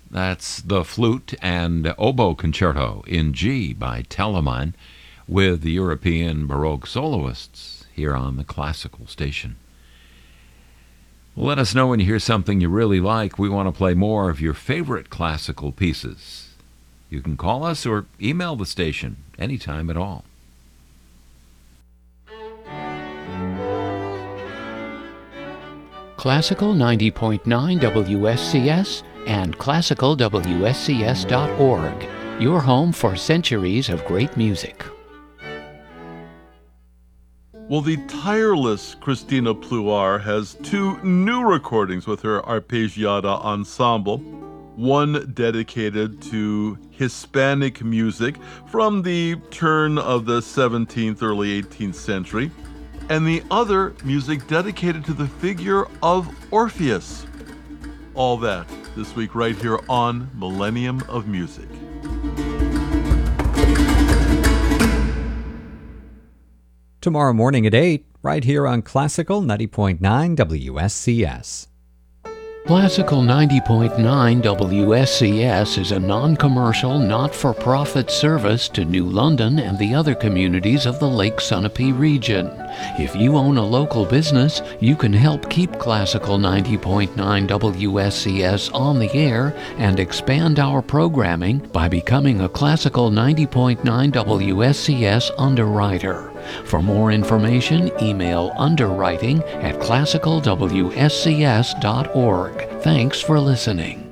That's the Flute and Oboe Concerto in G by Telemann with the European Baroque soloists here on the Classical Station. Let us know when you hear something you really like. We want to play more of your favorite classical pieces. You can call us or email the station anytime at all. Classical 90.9 WSCS and classicalwscs.org, your home for centuries of great music. Well, the tireless Christina Pluar has two new recordings with her Arpeggiata Ensemble, one dedicated to Hispanic music from the turn of the 17th, early 18th century, and the other music dedicated to the figure of Orpheus. All that this week right here on Millennium of Music. Tomorrow morning at 8, right here on Classical 90.9 WSCS. Classical 90.9 WSCS is a non-commercial, not-for-profit service to New London and the other communities of the Lake Sunapee region. If you own a local business, you can help keep Classical 90.9 WSCS on the air and expand our programming by becoming a Classical 90.9 WSCS underwriter. For more information, email underwriting@classicalwscs.org. Thanks for listening.